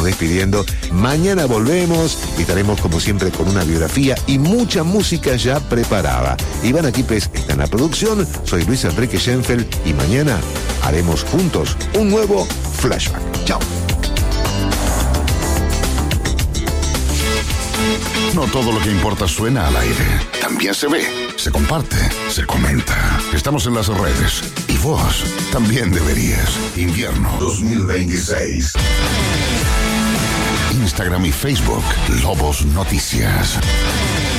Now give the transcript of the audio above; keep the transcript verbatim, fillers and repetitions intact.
despidiendo. Mañana volvemos y estaremos como siempre con una biografía y mucha música ya preparada. Ivana Quipes está en la producción, soy Luis Enrique Schenfeld y mañana haremos juntos un nuevo Flashback. Chao. No todo lo que importa suena al aire. También se ve, se comparte, se comenta. Estamos en las redes. Y vos también deberías. Invierno dos mil veintiséis. Instagram y Facebook, Lobos Noticias.